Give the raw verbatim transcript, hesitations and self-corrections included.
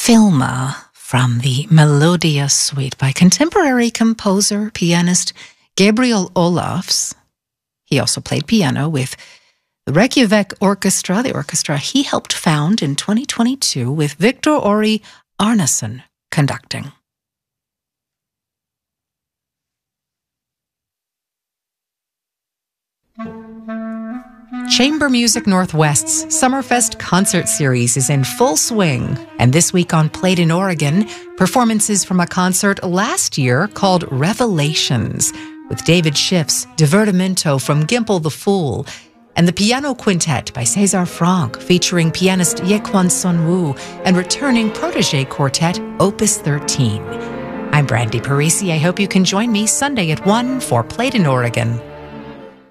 Filma from the Melodia Suite by contemporary composer, pianist Gabriel Olofs. He also played piano with the Reykjavik Orchestra, the orchestra he helped found in twenty twenty-two with Victor Ori Arnason conducting. Chamber Music Northwest's Summerfest concert series is in full swing, and this week on Played in Oregon, performances from a concert last year called Revelations, with David Schiff's Divertimento from Gimple the Fool, and the Piano Quintet by Cesar Franck, featuring pianist Yequan Sun Wu and returning protege quartet Opus thirteen. I'm Brandy Parisi. I hope you can join me Sunday at one for Played in Oregon.